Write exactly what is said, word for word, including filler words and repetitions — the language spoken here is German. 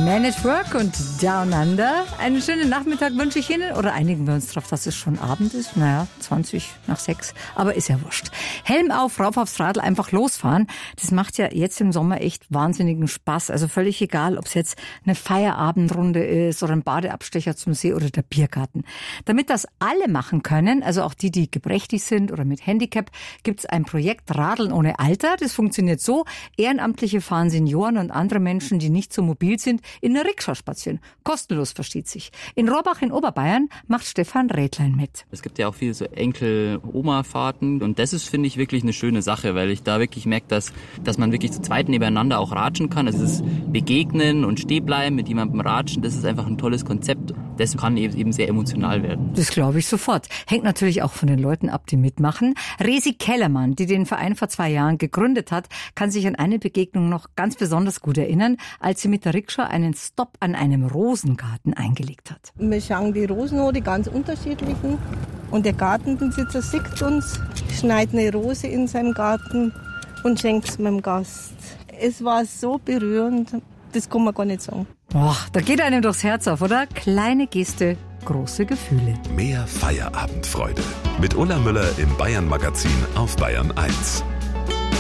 Man at Work und Down Under. Einen schönen Nachmittag wünsche ich Ihnen. Oder einigen wir uns darauf, dass es schon Abend ist. Naja, zwanzig nach sechs. Aber ist ja wurscht. Helm auf, rauf aufs Radl, einfach losfahren. Das macht ja jetzt im Sommer echt wahnsinnigen Spaß. Also völlig egal, ob es jetzt eine Feierabendrunde ist oder ein Badeabstecher zum See oder der Biergarten. Damit das alle machen können, also auch die, die gebrechlich sind oder mit Handicap, gibt es ein Projekt Radeln ohne Alter. Das funktioniert so. Ehrenamtliche fahren Senioren und andere Menschen, die nicht so mobil sind, in der Rikscha spazieren. Kostenlos, versteht sich. In Rohrbach in Oberbayern macht Stefan Rädlein mit. Es gibt ja auch viele so Enkel-Oma-Fahrten und das ist, finde ich, wirklich eine schöne Sache, weil ich da wirklich merke, dass, dass man wirklich zu zweit nebeneinander auch ratschen kann. Also das Begegnen und Stehbleiben mit jemandem ratschen, das ist einfach ein tolles Konzept. Das kann eben sehr emotional werden. Das glaube ich sofort. Hängt natürlich auch von den Leuten ab, die mitmachen. Resi Kellermann, die den Verein vor zwei Jahren gegründet hat, kann sich an eine Begegnung noch ganz besonders gut erinnern, als sie mit der Rikscha einen Stopp an einem Rosengarten eingelegt hat. Wir schauen die Rosen an, die ganz unterschiedlichen. Und der Gartenbesitzer sieht uns, schneidet eine Rose in seinem Garten und schenkt es meinem Gast. Es war so berührend, das kann man gar nicht sagen. Boah, da geht einem durchs Herz auf, oder? Kleine Geste, große Gefühle. Mehr Feierabendfreude mit Ulla Müller im Bayern Magazin auf Bayern eins.